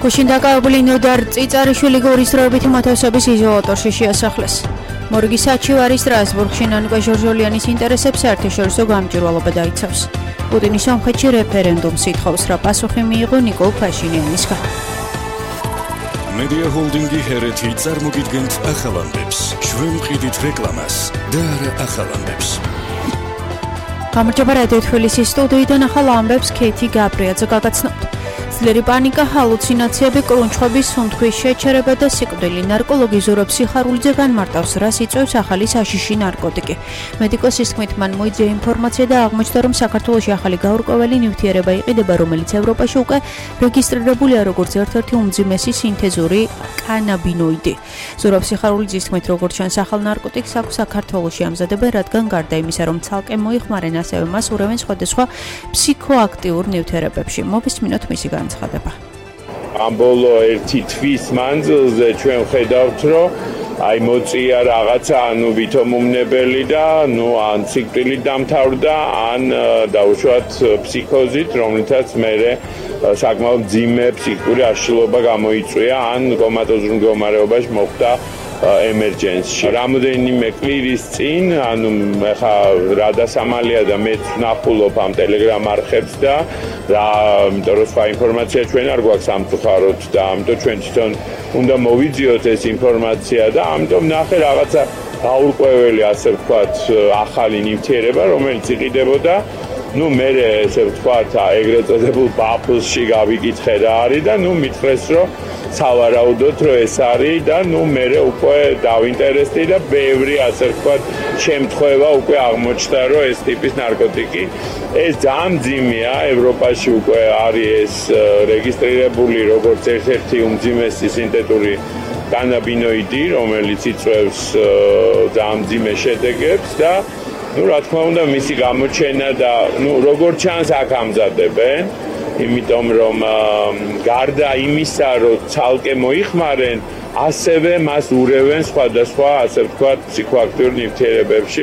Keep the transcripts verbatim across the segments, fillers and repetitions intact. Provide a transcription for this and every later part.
გუშინ დაკავებული ნოდარ წიწარიშვილი გორის დროებითი მოთავსების იზოლატორში შეასახლეს. მორგის საჩივარი სტრასბურგში ნანუკა ჟორჟოლიანის ინტერესებს საერთაშორისო გამჭვირვალობა დაიცავს. პუტინის სომხეთში რეფერენდუმს ითხოვს, რა პასუხი მიიღო ნიკოლ ფაშინიანისგან. Media Holdingi ჰერეთი წარმოგიდგენთ ახალამდებს, ჩვენ ვყიდით რეკლამას და არა ახალამდებს. გამარჯობა რადიო თბილისის სტუდიიდან ახალ ამბებს ქეთი გაბრიაძე გაგაცნობთ. ძლიერი პანიკა, ჰალუცინაციები, კრუნჩხების, სუნთქვის შეჩერება და სიკვდილი. ნარკოლოგი ზურაბ სიხარულიძე განმარტავს, რას იწვევს ახალი საშიში ნარკოტიკი. მედიკოსის თქმით, მან მოიძინა ინფორმაცია და აღმოჩნდა, რომ საქართველოში ახალი გაურკვეველი ნივთიერება იყიდება, რომელიც ევროპაში უკვე რეგისტრირებულია როგორც ერთ-ერთი უმძიმესი სინთეზური კანაბინოიდი. ზურაბ სიხარულიძის თქმით, როგორც ჩანს, ახალ ნარკოტიკს აქვს საქართველოში ამზადებენ, რადგან გარდა იმისა, რომ ცალკე მოიხმარენ, ასევე მას ურევენ სხვადასხვა ფსიქოაქტიურ ნივთიერებებში. მოვისმინოთ მისი განცხადება. ამ ბოლო ერთი თვის მანძილზე ჩვენ ხედავთ, რომ აი მოწია რაღაცა, ანუ ვითომუმნებელი და ნუ ან სიკვდილით დამთავრდა, ან დაუშვათ ფსიქოზით, რომლითაც მერე საკმაოდ მძიმე ფსიქიკური აშლილობა გამოიწვია, ან კომატოზურ მდგომარეობაში მოხვდა ემერჯენსში. რამოდენიმე კვირის წინ, ანუ ეხა რა დასამალია და მეც ვნახულობ ამ ტელეგრამ არხებს და რა, იმიტომ რომ სხვა ინფორმაცია ჩვენ არ გვაქვს სამწუხაროდ და ამიტომ ჩვენ თვითონ უნდა მოვიძიოთ ეს ინფორმაცია და ამიტომ ნახე რაღაცა გაურკვეველი, ასე ვთქვათ, ახალი ნივთიერება, რომელიც იყიდებოდა. ნუ მე ესე ვთქვათ, ეგრეთ წოდებულ ბაფლში გავიკითხე რა არის და ნუ მითხრეს, რომ სავარაუდოდ რომ ეს არის და ნუ მე უკვე დავინტერესდი და ბევრი, ასე ვთქვათ, შემთხვევა უკვე აღმოჩნდა, რომ ეს ტიპის ნარკოტიკი ეს ძალიან მძიმეა, ევროპაში უკვე არის ეს რეგისტრირებული როგორც ერთ-ერთი უმძიმესი სინთეტური კანაბინოიდი, რომელიც იწვევს ძალიან მძიმე შედეგებს და ну, რა თქმა უნდა, მისი გამოჩენა და ну, როგორც ჩანს, აქ ამზადებენ, იმიტომ რომ გარდა იმისა, რომ ცალკე მოიხმარენ, ასევე მას ურევენ სხვადასხვა, ასე ვთქვათ, ფსიქოაქტიურ ნივთიერებებში.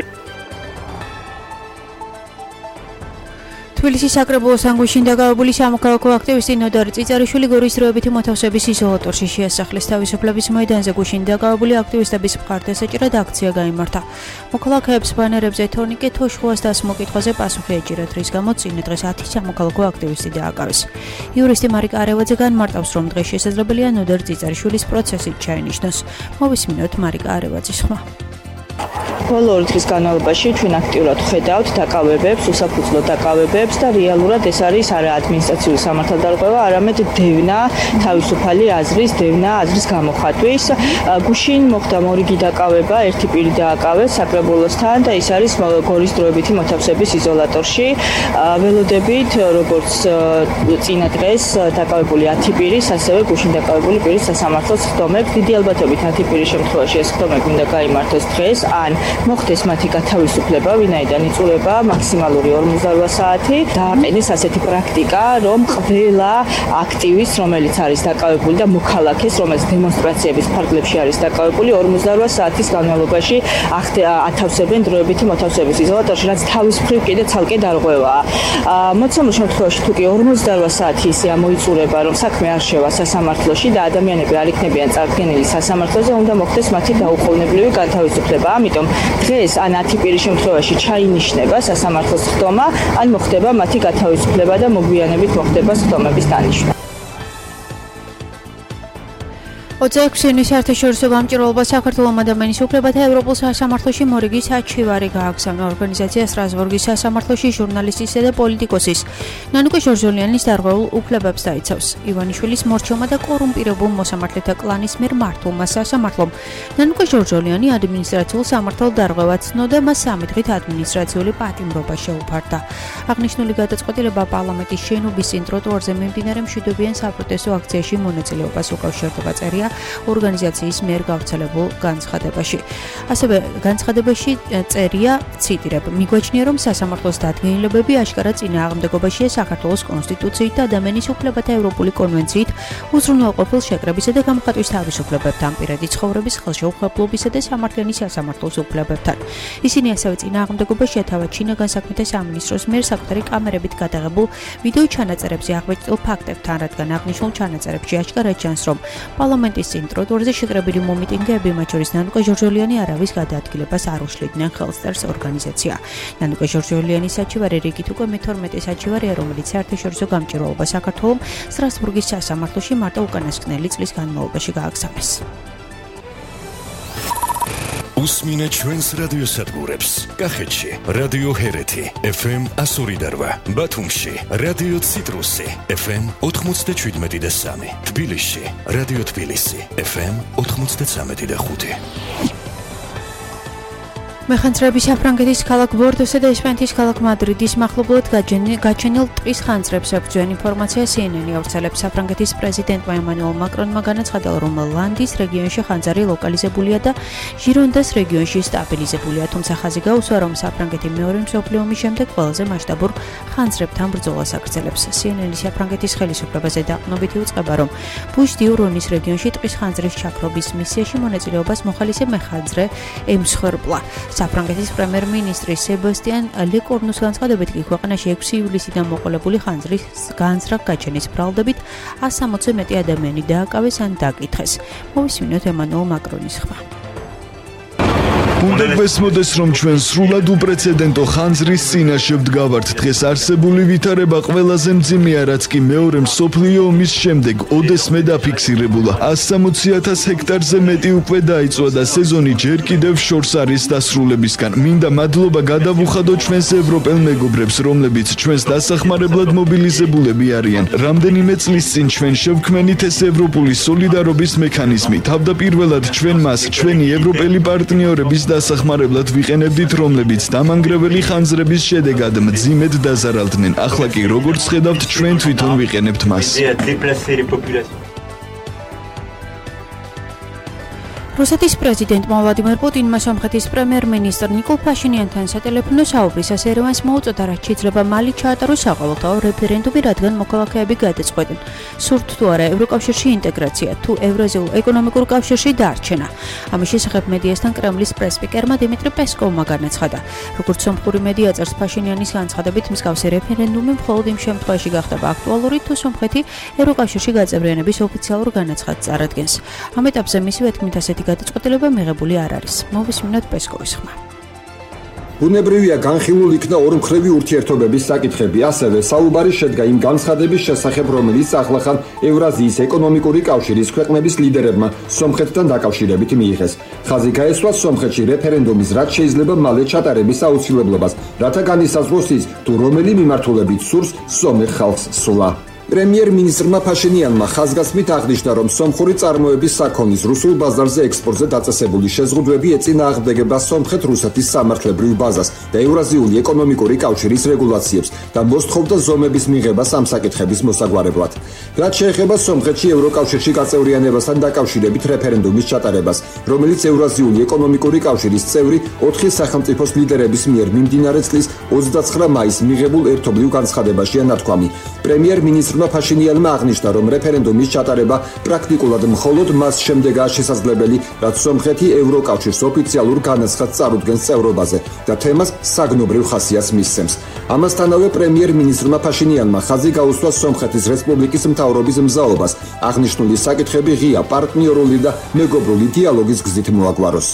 თბილისის საკრებულოს სანგუშინ დაკავებული სამოქალაქო აქტივისტი ნოდარ წიწარიშვილი გორის დროებითი მოთავსების იზოლატორში შეასახლეს. თავისუფლების მოედანზე გუშინ დაკავებული აქტივისტების მხარდასაჭრად აქცია გაიმართა. მოქალაქეებს ბანერებზე თორნიკე თოშუას დასმულ კითხვაზე პასუხი ეჭირათ, რის გამოც წინა დღეს ათი სამოქალაქო აქტივისტი დააკავეს. იურისტი მარიკა არევაძე განმარტავს, რომ დღეს შესაძლებელია ნოდარ წიწარიშვილის პროცესით ჩაენიშნოს. მოვისმინოთ მარიკა არევაძის ხმა. ბოლო ორი დღის განმავლობაში ჩვენ აქტიურად ვხედავთ დაკავებებს, უსაფუძვლო დაკავებებს და რეალურად ეს არის არა ადმინისტრაციული სამართალდარღვევა, არამედ დევნა, თავისუფალი აზრის დევნა, აზრის გამოხატვის. გუშინ მოხდა მორიგი დაკავება, ერთი პირი დააკავეს საკრებულოსთან და ის არის გორის დროებითი მოთავსების იზოლატორში. ველოდებით, როგორც წინა დღეს დაკავებული ათი პირის, ასევე გუშინ დაკავებული პირის სასამართლოს ხდომებს. დიდი ალბათობით ათი პირის შემთხვევაში ეს ხდომები უნდა გაიმართოს დღეს, ან მოხდეს მათი გათავისუფლება, ვინაიდან იწურება მაქსიმალური ორმოცდაორი საათი. დააყენეს ასეთი პრაქტიკა, რომ ყველა აქტივისტს, რომელიც არის დაკავებული და მოქალაქეს, რომელიც დემონსტრაციების ფარგლებში არის დაკავებული, ორმოცდაორი საათის განმავლობაში ათავსებენ დროებითი მოთავსების იზოლატორში, რაც თავის მხრივ კიდე ცალკე დარღვევაა. მოცემულ შემთხვევაში თუ კი ორმოცდაორი საათი ისე ამოიწურება, რომ საქმე არ შევა სასამართლოში და ადამიანები არ იქნებიან წარდგენილი სასამართლოზე, უნდა მოხდეს მათი დაუყოვნებლივი გათავისუფლება. ამიტომ დღეს ან ათი პირის შემთხვევაში ჩაინიშნება სასამართლოს ხდომა, ან მოხდება მათი გათავისუფლება და მოგვიანებით მოხდება ხდომების დანიშვნა. ოცდაექვსი ივნის საერთაშორისო გამჭვირვალობა საქართველოს ადამიანის უფლებათა ევროპულ სასამართლოში მორიგის საჩივარი გააგზავნა. ორგანიზაცია სტრასბურგის სასამართლოში ჟურნალისტისა და პოლიტიკოსის ნანუკა ჟორჟოლიანის დარღვეულ უფლებებს დაიცავს. ივანიშვილის მორჩილმა და კორუმპირებულ მოსამართლეთა კლანის მიერ მართულმა სასამართლომ ნანუკა ჟორჟოლიანი ადმინისტრაციულ სამართალ დარღვევას ცნო და მას სამი დღით ადმინისტრაციული პატიმრობა შეუფარდა. აღნიშნული გადაწყვეტილება პარლამენტის შენობის წინ ტროტუარზე მიმდინარე მშვიდობიან საპროტესტო აქციაში მონაწილეობას უკავშირდება წერია ორგანიზაციის მიერ გავრცელებულ განცხადებაში. ასევე განცხადებაში წერია, ციტირებ, მიგვაჩნია, რომ სასამართლოს დადგენილებები აშკარად წინააღმდეგობაშია საქართველოს კონსტიტუციით და ადამიანის უფლებათა ევროპული კონვენციით, უზრუნველყოფილ შეკრებისა და გამოხატვის თავისუფლებებთან, პირადი ცხოვრების ხელშეუხებლობისა და სამართლიანი სასამართლოს უფლებებთან. ისინი ასევე წინააღმდეგობას შეთავაზ ჩინაგან საქმეთა სამინისტროს მიერ საკუთარი კამერებით გადაღებულ ვიდეო ჩანაწერებზე აღბეჭდილ ფაქტებთან, რადგან აღნიშნულ ჩანაწერებში აშკარად ჩანს, რომ პარლამენტის წინ ტროტუარზე შეკრებილი მომიტინგეები, მათ შორის ნანუკა ჟორჟოლიანი არავის გადაადგილებას არ უშლიდნენ ხელს წერს ორგანიზაცია. ნანუკა ჟორჟოლიანის საჩივარი რიგით უკვე მეთორმეტე საჩივარია, რომელიც საერთაშორისო გამჭირვალობა საქართველოს სტრასბურგის სასამართლოში მარტო უკანასკნელი წლის განმავლობაში გააგზავნეს. უსმინე ჩვენს რადიოსადგურებს. კახეთში რადიო ჰერეთი ეფ ემ εκατო ორი და რვა, ბათუმში რადიო ციტრუსი ეფ ემ ოთხმოცდაშვიდმეტი და სამი, თბილისში რადიო თბილისი ეფ ემ ოთხმოცდაცამეტი და ხუთი. მეხანძრეების საფრანგეთის ქალაქ ბორდოსა და ესპანეთის ქალაქ მადრიდის მახლობლად გაჩენილ ტყის ხანძრებს ებრძვიან ინფორმაცია სი ენ ენი ავრცელებს. საფრანგეთის პრეზიდენტმა ემანუელ მაკრონმა განაცხადა, რომ ლანდის რეგიონში ხანძარი ლოკალიზებულია და ჟირონდას რეგიონში სტაბილიზებულია, თუმცა ხაზი გაუსვა, რომ საფრანგეთი მეორე მსოფლიო ომის შემდეგ ყველაზე მასშტაბურ ხანძრებთან ბრძოლას აგრძელებს. სი ენ ენი საფრანგეთის ხელისუფლებაზე დაყრდნობით იუწყება, რომ ბუშ-დი-ურონის რეგიონში ტყის ხანძრის ჩაქრობის მისიაში მონაწილეობას მოხალისე მეხანძრე ემსხვერპლა. საფრანგეთის პრემიერ-მინისტრი სებასტიან ლეკორნუს განცხადებით, კი ქვეყანაში ექვსი ივლისიდან მოყოლებული ხანძრის განზრახ გაჩენის ბრალდებით ათს სამოცზე მეტი ადამიანი დააკავეს ან დაკითხეს. მოვისმინოთ ემანუელ მაკრონის ხმა. უნდა გვესმოდეს, რომ ჩვენ სრულად უპრეცედენტო ხანძრის წინაშე ვდგავართ. დღეს არსებული ვითარება ყველაზე მძიმეა, რაც კი მეორე მსოფლიო ომის შემდეგ ოდესმე დაფიქსირებულა. ათს სამოცი ათას ჰექტარზე მეტი უკვე დაიწვა და სეზონი ჯერ კიდევ შორს არის დასრულებისგან. მინდა მადლობა გადავუხადო ჩვენს ევროპელ მეგობრებს, რომლებიც ჩვენს დასახმარებლად მობილიზებულები არიან. რამდენიმე წლის წინ ჩვენ შევქმნით ეს ევროპული სოლიდარობის მექანიზმი. თავდაპირველად ჩვენ მას ჩვენი ევროპელი პარტნიორების დასახმარებლად ვიყენებდით, რომლებიც დამანგრეველი ხანძრების შედეგად მძიმედ დაზარალდნენ. ახლა კი როგორც ხედავთ, ჩვენ თვითონ ვიყენებთ მას. რუსეთის პრეზიდენტმა ვლადიმერ პუტინმა სომხეთის პრემიერ-მინისტრ ნიკოლ ფაშინიანთან სატელეფონო საუბრის ერევანს მოუწოდა, რაც შეიძლება მალე ჩაატაროს საყოველთაო რეფერენდუმი, რადგან მოქალაქეები გადაწყვეტენ, სურთ თუ არა ევროკავშირში ინტეგრაცია, თუ ევრაზიულ ეკონომიკურ კავშირში დარჩენა. ამის შესახებ მედიასთან კრემლის პრესპიკერმა დიმიტრი პესკოვმა განაცხადა. როგორც სომხური მედია წერს, ფაშინიანის განცხადებით, მსგავსი რეფერენდუმი მხოლოდ იმ შემთხვევაში გახდება აქტუალური, თუ სომხეთი ევროკავშირში გაწევრიანების ოფიციალურ განაცხადს წარადგენს. ამ ეტაპზე მისივე თქმით ასეთი გადაწყვეტილება მიღებული არ არის. მოვისმინოთ პესკოვის ხმა. ბუნებრივია განხილულ იქნა ორმხრივი ურთიერთობების საკითხები, ასევე საუბარი შედგა იმ განცხადების შესახებ, რომელიც ახლახან ევრაზიის ეკონომიკური კავშირის ქვეყნების ლიდერებმა სომხეთთან დაკავშირებით მიიღეს. ხაზი გაესვა სომხეთში რეფერენდუმის, რაც შეიძლება მალე ჩატარების აუცილებლობას, რათა განისაზღვროს ის, თუ რომელი მიმართულებით სურს სომეხ ხალხს სვლა. პრემიერ-მინისტრმა ფაშინიანმა ხაზგასმით აღნიშნა, რომ სომხური წარმოების საქონლის რუსულ ბაზარზე ექსპორტზე დაწესებული შეზღუდვები ეწინააღმდეგება სომხეთ-რუსეთის სამართლებრივ ბაზას და ევრაზიული ეკონომიკური კავშირის რეგულაციებს და მოსთხოვდა ზომების მიღებას ამ საკითხების მოსაგვარებლად. რაც შეეხება სომხეთში ევროკავშირში გაწევრიანებასთან დაკავშირებით რეფერენდუმის ჩატარებას, რომელიც ევრაზიული ეკონომიკური კავშირის წევრი ოთხი სახელმწიფოს ლიდერების მიერ მიმდინარე წლის ოცდაცხრა მაისს მიღებულ ერთობლივ განცხადებაშია ნათქვამი. პრემიერ-მინისტრმა ფაშინიანმა აღნიშნა, რომ რეფერენდუმის ჩატარება პრაქტიკულად მხოლოდ მას შემდეგაა შესაძლებელი, რაც სომხეთი ევროკავშირს ოფიციალურ განაცხადს წარუდგენს წევრობაზე და თემას საგნობრივ ხასიათს მისცემს. ამასთანავე პრემიერ-მინისტრმა ფაშინიანმა ხაზი გაუსვა სომხეთის რესპუბლიკის მთავრობის მზაობას, აღნიშნული საკითხები ღია პარტნიორული და მეგობრული დიალოგის გზით მოაგვაროს.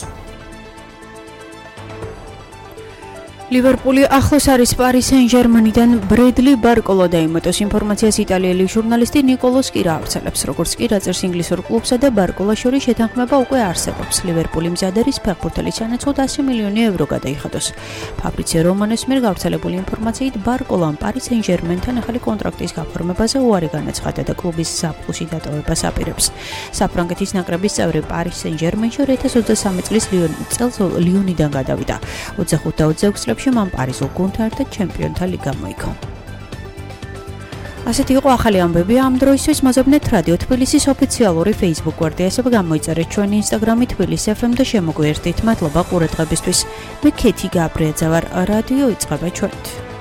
ლივერპული ახლოს არის პარის სენ-ჟერმენიდან ბრედლი ბარკოლო დაიმატოს. ინფორმაციას იტალიელი ჟურნალისტი ნიკოლო სკირა ავრცელებს. როგორც კი რაწერს ინგლისურ კლუბსა და ბარკოლას შორის შეთანხმება უკვე არსებობს. ლივერპული მზად არის ფეხბურთელის სანაცვლოდ ასი მილიონი евро გადაიხადოს. ფაბრიცე რომანოს მიერ გავრცელებული ინფორმაციით ბარკოლამ პარის სენ-ჟერმენთან ახალი კონტრაქტის გაფორმებაზე უარი განაცხადა და კლუბის საფრთხის დატოვებას აპირებს. საფრანგეთის ნაკრების წევრი პარის სენ-ჟერმენში ორი ათას ოცდასამი წლის წელს ლიონიდან გადავიდა. ოცდახუთ და ოცდაექვსი მან პარიზულ გუნდთან ერთად ჩემპიონთა ლიგა მოიგო. ასეთი იყო ახალი ამბები ამ დროისთვის. მოზებნეთ რადიო თბილისის ოფიციალური Facebook გვერდი, ასევე გამოიწერეთ ჩვენი Instagram-ი თბილისი ეფ ემ და შემოგვიერთდით. მადლობა ყურადღებისთვის. მე ქეთი გაბრიაძე ვარ. რადიო იწყება ჩვენით.